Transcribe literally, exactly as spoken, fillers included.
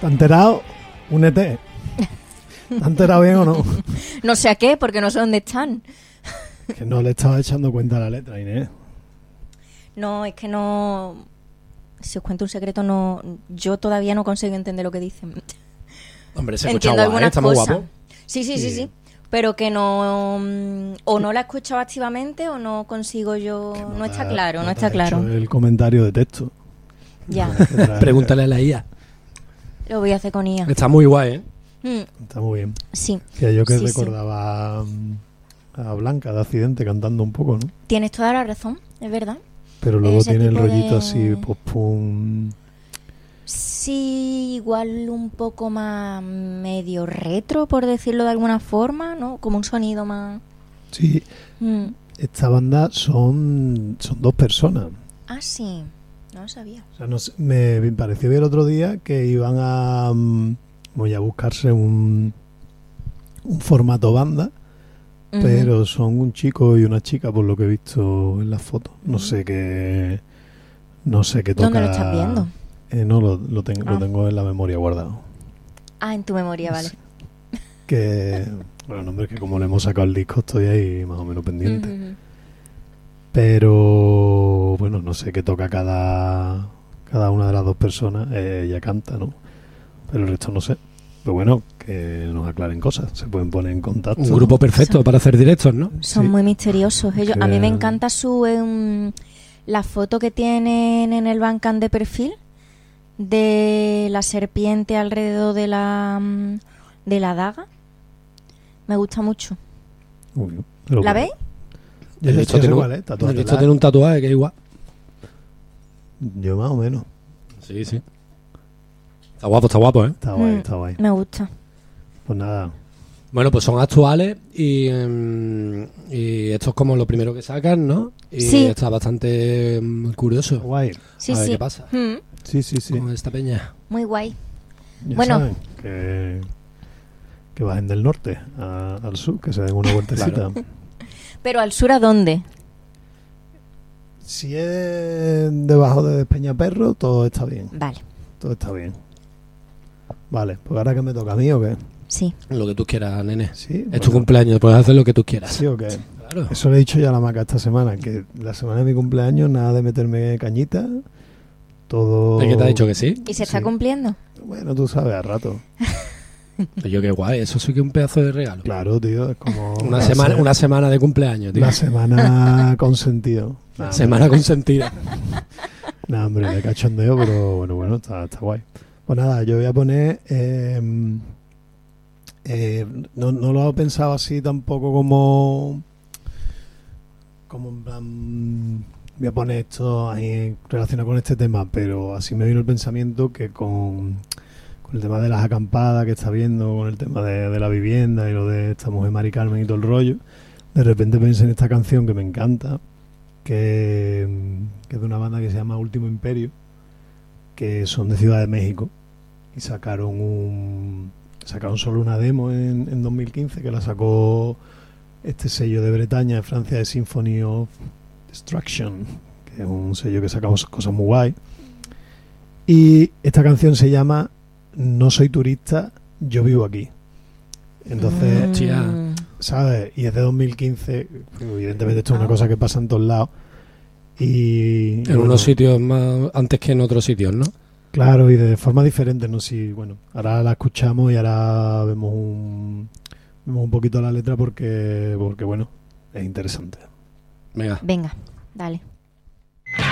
¿Te has enterado? Únete. ¿Te has enterado bien o no? No sé a qué, porque no sé dónde están. Que no le estaba echando cuenta a la letra, Inés. No, es que no... Si os cuento un secreto, no, yo todavía no consigo entender lo que dicen. Hombre, se Entiendo escucha guay, algunas está muy cosas. guapo. Sí, sí, sí, Sí. sí. Pero que no... mm, O no la he escuchado activamente o no consigo yo... Que No te está ha- claro, no te está has claro. hecho el comentario de texto. Ya, Que trae- Pregúntale a la I A. lo voy a hacer con I A. Está muy guay, ¿eh? Mm, Está muy bien. sí, Que yo que Sí, sí. recordaba mm, a Blanca de Accidente cantando un poco, ¿no? tienes toda la razón, es verdad. Pero luego Ese tiene el tipo rollito de- así, pop-punk. Sí, igual un poco más medio retro, por decirlo de alguna forma, ¿no? Como un sonido más... Sí, Mm. esta banda son, son dos personas. Ah, sí, no lo sabía. O sea, no sé, me pareció ver el otro día que iban a, mm, voy a buscarse un, un formato banda, Ujú. pero son un chico y una chica por lo que he visto en las fotos. No Ujú. sé qué, no sé qué toca. ¿Dónde lo estás viendo? Eh, no, lo, lo, ten- lo Ah. tengo en la memoria guardado. Ah, en tu memoria, vale. Que, bueno, hombre, que como le hemos sacado el disco estoy ahí más o menos pendiente. Ujú. Pero, bueno, no sé qué toca cada, cada una de las dos personas. Eh, ella canta, ¿no? Pero el resto no sé. Pero bueno, que nos aclaren cosas. Se pueden poner en contacto. Un grupo perfecto Son- para hacer directos, ¿no? Son Sí. muy misteriosos ellos. A mí me Que- encanta su em, la foto que tienen en el Bandcamp de perfil de la serpiente alrededor de la mm, de la daga. Me gusta mucho. Uy, pero ¿La bueno. veis? Yo El sé- hecho yo sé tiene un- cuál es, el tatuátela. hecho tiene un tatuaje que es igual. Yo más o menos. Sí, sí. Está guapo, está guapo, ¿eh? Está guay, Mm, está guay. Me gusta. Pues nada, Bueno, pues son actuales y, em, y esto es como lo primero que sacan, ¿no? Y Sí. está bastante em, curioso. guay. Sí, A ver sí. qué pasa Mm, Sí, sí, sí. con esta peña. muy guay. Ya Bueno. saben que, que bajen del norte a- al sur, que se den una vueltecita. Claro. Pero al sur, ¿a dónde? Si es debajo de Peñaperro, todo está bien. Vale, Todo está bien. Vale, pues ahora que me toca a mí o qué. sí. Lo que tú quieras, nene. Sí, Es tu bueno, cumpleaños, puedes hacer lo que tú quieras. sí o qué. Claro. Eso le he dicho ya a la Maca esta semana, que la semana de mi cumpleaños nada de meterme cañita, todo... ¿De qué te ha dicho que sí? ¿Y se está Sí. cumpliendo? Bueno, tú sabes, a rato. Yo qué guay, eso sí que es un pedazo de regalo. Claro, tío, es como... Una la semana, se- una semana de cumpleaños, tío. La semana con sentido. Nah, Semana consentida. Nah, hombre, de cachondeo, pero bueno, bueno, está, está guay. Pues nada, yo voy a poner... eh, eh, no, no lo he pensado así tampoco como... Como en plan... Voy a poner esto ahí relacionado con este tema, pero así me vino el pensamiento que con, con el tema de las acampadas que está viendo, con el tema de, de la vivienda y lo de esta mujer Mari Carmen y todo el rollo, de repente pensé en esta canción que me encanta, que, que es de una banda que se llama Último Imperio, que son de Ciudad de México y sacaron un sacaron solo una demo en, en dos mil quince que la sacó este sello de Bretaña, de Francia, de Symphony of Destruction, que es un sello que saca cosas muy guay. Y esta canción se llama No soy turista, yo vivo aquí. Entonces, Mm, Tía. ¿sabes? Y es de dos mil quince, evidentemente esto es una cosa que pasa en todos lados. Y, y En bueno, unos sitios más antes que en otros sitios, ¿no? claro, y de forma diferente, no sé, bueno, ahora la escuchamos y ahora vemos un vemos un poquito la letra porque porque bueno, es interesante. Venga. Venga, dale.